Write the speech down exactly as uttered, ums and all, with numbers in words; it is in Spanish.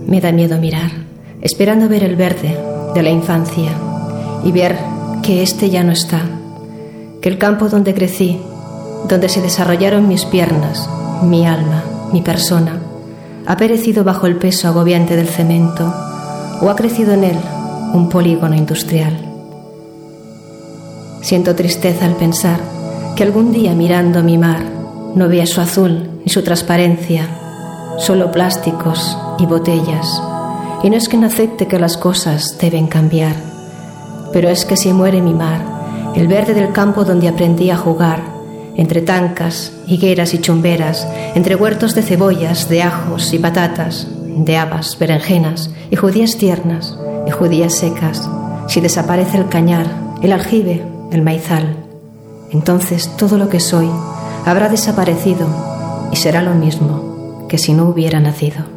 me da miedo mirar, esperando ver el verde de la infancia y ver que este ya no está, que el campo donde crecí, donde se desarrollaron mis piernas, mi alma, mi persona, ha perecido bajo el peso agobiante del cemento o ha crecido en él un polígono industrial. Siento tristeza al pensar que algún día mirando mi mar no vea su azul ni su transparencia, solo plásticos y botellas. Y no es que no acepte que las cosas deben cambiar, pero es que si muere mi mar, el verde del campo donde aprendí a jugar, entre tancas, higueras y chumberas, entre huertos de cebollas, de ajos y patatas, de habas, berenjenas y judías tiernas y judías secas, si desaparece el cañar, el aljibe, el maizal, entonces todo lo que soy habrá desaparecido y será lo mismo que si no hubiera nacido.